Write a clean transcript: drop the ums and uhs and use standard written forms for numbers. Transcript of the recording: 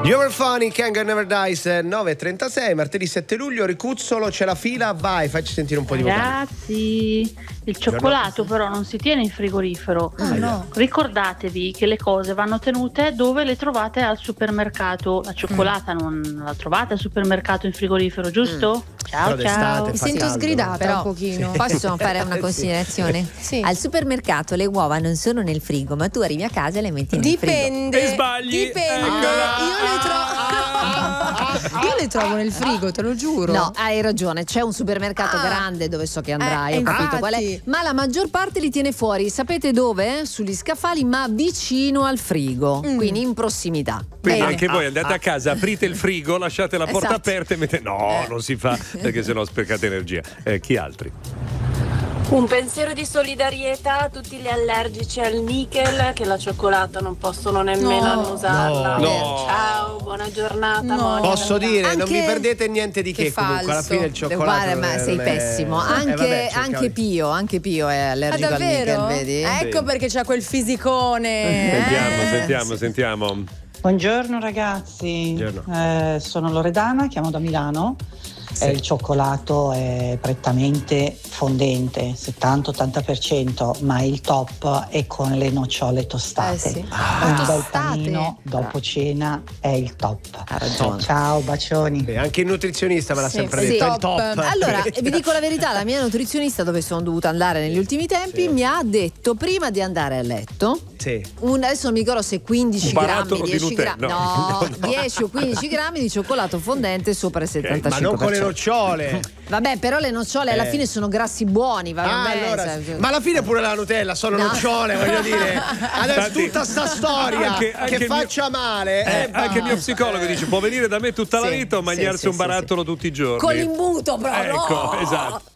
Europhonic, Anger Never Dies, 9.36, martedì 7 luglio, Ricuzzolo, c'è la fila, vai, facci sentire un po' di vocale. Ragazzi, il cioccolato però non si tiene in frigorifero. No. Ricordatevi che le cose vanno tenute dove le trovate al supermercato. La cioccolata non la trovate al supermercato in frigorifero, giusto? Ciao, ciao. Mi sento sgridata però un pochino. Posso fare una considerazione? Sì. Al supermercato le uova non sono nel frigo, ma tu arrivi a casa e le metti nel frigo. Dipende. E sbagli. Dipende. Io le trovo nel frigo, te lo giuro. No, hai ragione, c'è un supermercato grande dove so che andrai, ho capito qual è, ma la maggior parte li tiene fuori, sapete dove? Sugli scaffali, ma vicino al frigo, quindi in prossimità. Quindi Bene. anche voi andate a casa, aprite il frigo, lasciate la porta Esatto. aperta e mettete. No, non si fa, perché sennò sprecate energia. Chi altri? Un pensiero di solidarietà a tutti gli allergici al nickel che la cioccolata non possono nemmeno annusarla. No. Ciao, buona giornata. No. Monica. Posso dire, non Anche- vi perdete niente di che comunque, alla falso. fine il cioccolato Guarda, non ma è- sei non è- pessimo. Anche, vabbè, anche Pio è allergico al nickel, vedi? Ecco perché c'ha quel fisicone. Sentiamo. Buongiorno ragazzi, Buongiorno. sono Loredana, chiamo da Milano. Il cioccolato è prettamente fondente, 70-80%, ma il top è con le nocciole tostate. Sì. Un bel Tostate? panino dopo cena è il top. Ha ragione. Ciao, bacioni. Beh, anche il nutrizionista me l'ha Sì, sempre sì. detto, è il Top. top. Allora, vi dico la verità, la mia nutrizionista, dove sono dovuta andare negli ultimi tempi, mi ha detto prima di andare a letto, Sì. adesso non mi ricordo se 15 Un grammi, barattolo di 10 Nutella, grammi, no. 10 o 15 grammi di cioccolato fondente sopra il 75%. Ma non con le nocciole. Vabbè, però le nocciole alla fine sono grassi buoni, va bene. Allora, ma alla fine pure la Nutella sono nocciole, voglio dire. Adesso Tanti- tutta sta storia Anche che il faccia male. Anche il mio psicologo dice: può venire da me tutta la Sì, vita o sì, mangiarsi sì, un sì, barattolo tutti i giorni. Con l'imbuto, però. Ecco, no! esatto.